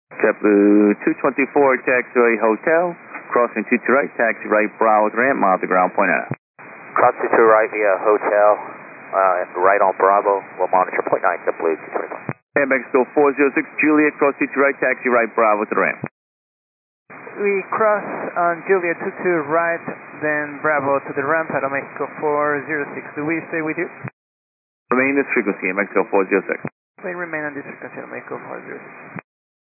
JetBlue 224, taxiway hotel, crossing 22 right, taxi right, Bravo to ramp, mile to ground, point out. Cross 22 right via hotel, and right on Bravo, we'll monitor point 9, JetBlue 224. Airbags still 406, Juliet, cross 22 right, taxi right, Bravo to the ramp. We cross on Juliet 22 right, then Bravo to the ramp at Mexico 406. Do we stay with you? Remain this frequency, Mexico 406. We remain on this frequency at Mexico 406.